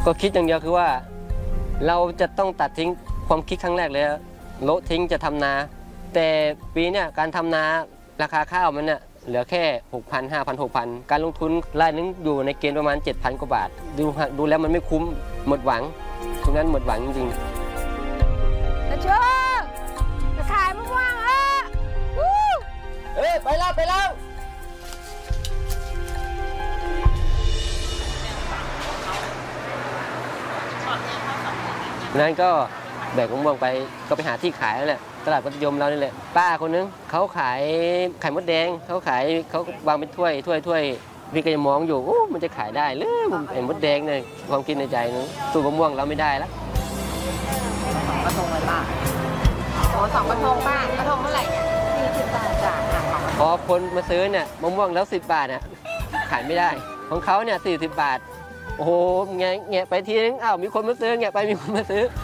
ก็คิดอย่างเดียวคือว่าเราจะต้องตัดทิ้งความคิดครั้งแรกเลยโละทิ้งจะทำนาแต่ปีเนี้ยการทำนาราคาข้าวมันเนี่ยเหลือแค่ 6,000 5,000 6,000 การลงทุนรายนึงอยู่ในเกณฑ์ประมาณ 7,000 กว่าบาทดูแล้วมันไม่คุ้มหมดหวังตรงนั้นหมดหวังจริงๆจะเชื่อจะขายมะม่วงไปแล้วนั้นก็แบกมะม่วงไปก็ไปหาที่ขายแล้วแหละตลาดมัธยมเรานี่แหละป้าคนนึงเขาขายไข่มดแดงเขาวางเป็นถ้วยพี่ก็ยังมองอยู่มันจะขายได้หรือไข่มดแดงเนี่ยความคิดในใจนึงสูบมะม่วงเราไม่ได้แล้วกระทงเลยป้า2 กระทงป้ากระทงเท่าไหร่เนี่ย40 บาทจ้ะพอคนมาซื้อเนี่ยมะม่วงแล้ว10 บาทเนี่ยขายไม่ได้ของเขาเนี่ย40 บาทโอ้โหแงะไปทีนึงอ้าวมีคนมาซื้อแงะไปมีคนมาซื้อ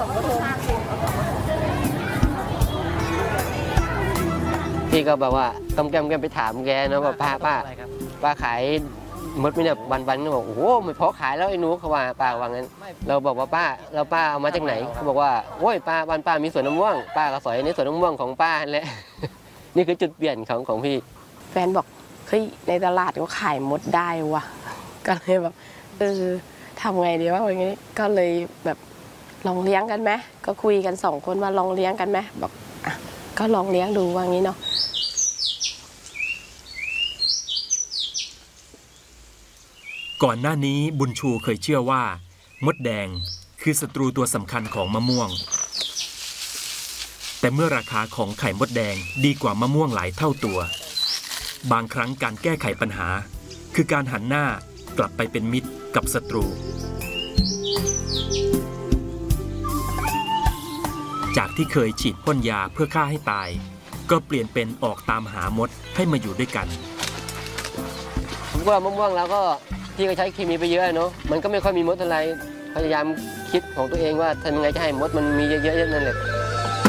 พี่ก็แบบว่าต้มแกมไปถามแกนะว่าป้าขายมดไหมเนี่ยวันๆก็บอกโอ้โหไม่พอขายแล้วไอ้หนูเขาว่าป้าว่างั้นเราบอกว่าป้าเอามาจากไหนเขาบอกว่าโอ้ยป้ามีสวนมะม่วงป้าก็สอยในสวนมะม่วงของป้าแหละนี่คือจุดเปลี่ยนของพี่แฟนบอกเฮ้ยในตลาดก็ขายมดได้ว่ะก็เลยแบบทำไงดีวะอย่างนี้ก็เลยแบบลองเลี้ยงกันไหมก็คุยกัน2 คนว่าลองเลี้ยงกันไหมบอกอ่ะก็ลองเลี้ยงดูว่างี้เนาะก่อนหน้านี้บุญชูเคยเชื่อว่ามดแดงคือศัตรูตัวสำคัญของมะม่วงแต่เมื่อราคาของไข่มดแดงดีกว่ามะม่วงหลายเท่าตัวบางครั้งการแก้ไขปัญหาคือการหันหน้ากลับไปเป็นมิตรกับศัตรูจากที่เคยฉีดพ่นยาเพื่อฆ่าให้ตายก็เปลี่ยนเป็นออกตามหามดให้มาอยู่ด้วยกันผมว่ามะม่วงแล้วก็พี่ก็ใช้เคมีไปเยอะเนาะมันก็ไม่ค่อยมีมดอะไรพยายามคิดของตัวเองว่าทำยังไงจะให้มดมันมีเยอะๆนั่นแหละ